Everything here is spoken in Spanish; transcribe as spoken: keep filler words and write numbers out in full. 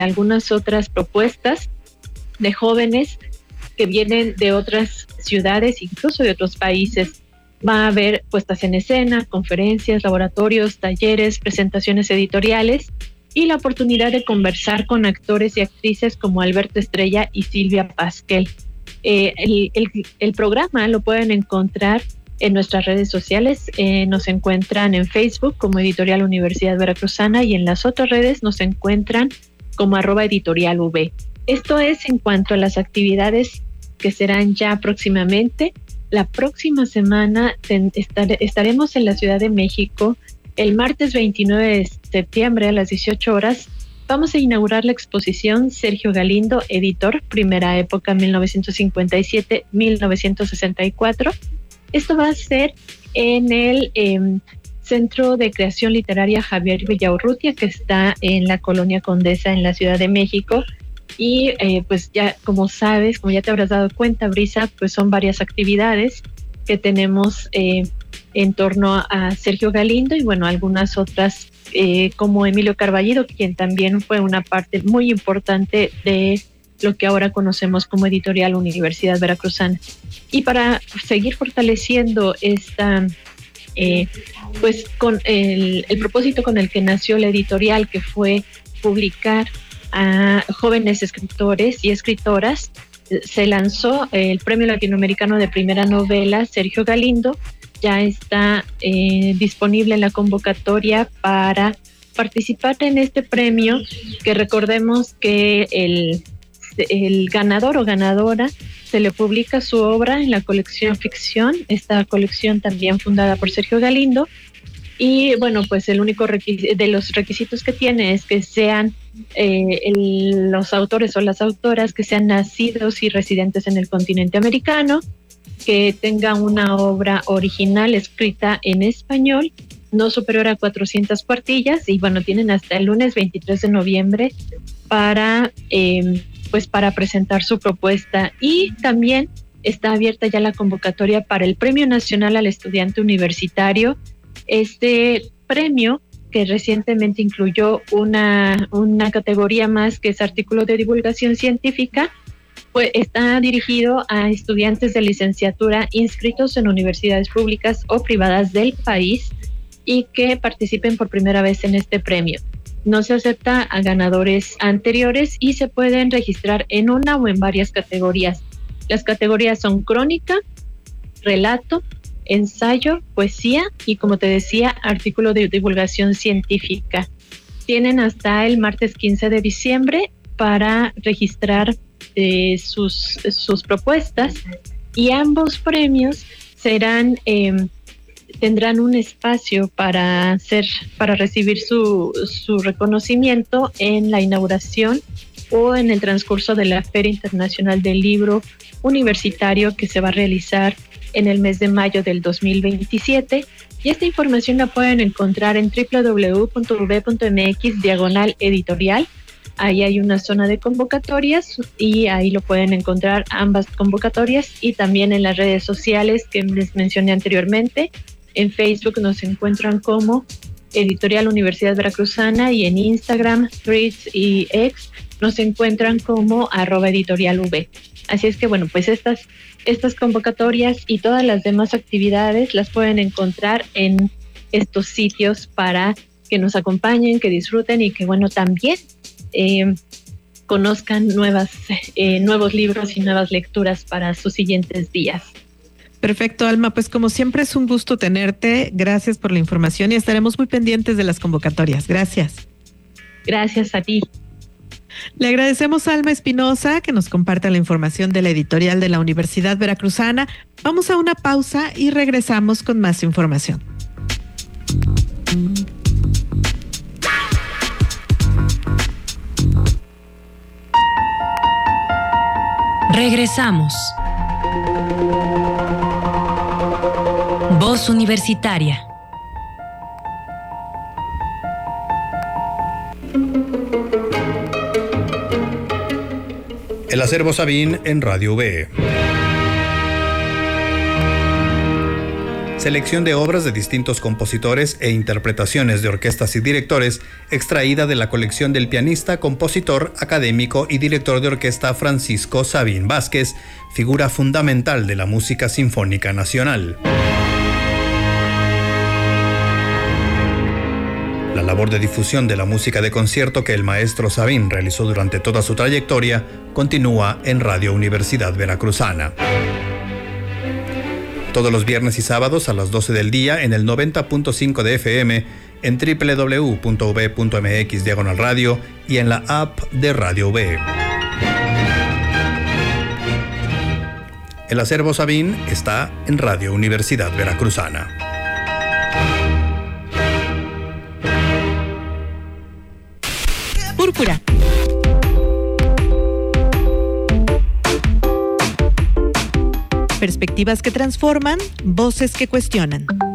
algunas otras propuestas de jóvenes que vienen de otras ciudades, incluso de otros países. Va a haber puestas en escena, conferencias, laboratorios, talleres, presentaciones editoriales y la oportunidad de conversar con actores y actrices como Alberto Estrella y Silvia Pasquel. Eh, el, el, el programa lo pueden encontrar en nuestras redes sociales. Eh, nos encuentran en Facebook como Editorial Universidad Veracruzana y en las otras redes nos encuentran como arroba editorial V. Esto es en cuanto a las actividades que serán ya próximamente. La próxima semana ten, estar, estaremos en la Ciudad de México. El martes veintinueve de septiembre a las dieciocho horas vamos a inaugurar la exposición Sergio Galindo, editor, primera época mil novecientos cincuenta y siete a mil novecientos sesenta y cuatro. Esto va a ser en el eh, Centro de Creación Literaria Javier Villaurrutia, que está en la Colonia Condesa en la Ciudad de México. Y eh, pues ya, como sabes, como ya te habrás dado cuenta, Brisa, pues son varias actividades que tenemos eh, en torno a Sergio Galindo y bueno, algunas otras eh, como Emilio Carballido, quien también fue una parte muy importante de lo que ahora conocemos como Editorial Universidad Veracruzana. Y para seguir fortaleciendo esta, eh, pues con el, el propósito con el que nació la editorial, que fue publicar a jóvenes escritores y escritoras, se lanzó el Premio Latinoamericano de Primera Novela Sergio Galindo. Ya está eh, disponible en la convocatoria para participar en este premio, que recordemos que el, el ganador o ganadora se le publica su obra en la colección Ficción, esta colección también fundada por Sergio Galindo. Y bueno, pues el único requisito de los requisitos que tiene es que sean eh, el, los autores o las autoras que sean nacidos y residentes en el continente americano, que tengan una obra original escrita en español, no superior a cuatrocientas cuartillas, y bueno, tienen hasta el lunes veintitrés de noviembre para, eh, pues para presentar su propuesta. Y también está abierta ya la convocatoria para el Premio Nacional al Estudiante Universitario. Este premio, que recientemente incluyó una, una categoría más, que es artículo de divulgación científica, pues está dirigido a estudiantes de licenciatura inscritos en universidades públicas o privadas del país y que participen por primera vez en este premio. No se acepta a ganadores anteriores y se pueden registrar en una o en varias categorías. Las categorías son crónica, relato, ensayo, poesía y, como te decía, artículo de divulgación científica. Tienen hasta el martes quince de diciembre para registrar eh, sus, sus propuestas, y ambos premios serán eh, tendrán un espacio para hacer, para recibir su, su reconocimiento en la inauguración o en el transcurso de la Feria Internacional del Libro Universitario, que se va a realizar en el mes de mayo del dos mil veintisiete. Y esta información la pueden encontrar en doble u doble u doble u punto u v punto m x diagonal editorial. Ahí hay una zona de convocatorias y ahí lo pueden encontrar ambas convocatorias, y también en las redes sociales que les mencioné anteriormente. En Facebook nos encuentran como Editorial Universidad Veracruzana, y en Instagram, Threads y X nos encuentran como arroba editorial V. Así es que bueno, pues estas, estas convocatorias y todas las demás actividades las pueden encontrar en estos sitios para que nos acompañen, que disfruten y que bueno, también eh, conozcan nuevas, eh, nuevos libros y nuevas lecturas para sus siguientes días. Perfecto, Alma. Pues como siempre es un gusto tenerte. Gracias por la información y estaremos muy pendientes de las convocatorias. Gracias. Gracias a ti. Le agradecemos a Alma Espinosa que nos comparta la información de la editorial de la Universidad Veracruzana. Vamos a una pausa y regresamos con más información. Regresamos. Voz Universitaria. El Acervo Sabín en Radio V. Selección de obras de distintos compositores e interpretaciones de orquestas y directores, extraída de la colección del pianista, compositor, académico y director de orquesta Francisco Sabín Vázquez, figura fundamental de la música sinfónica nacional. La labor de difusión de la música de concierto que el maestro Sabín realizó durante toda su trayectoria continúa en Radio Universidad Veracruzana. Todos los viernes y sábados a las doce del día en el noventa punto cinco de F M, en doble u doble u doble u punto u b punto m x diagonal radio y en la app de Radio U B. El acervo Sabín está en Radio Universidad Veracruzana. Púrpura. Perspectivas que transforman, voces que cuestionan.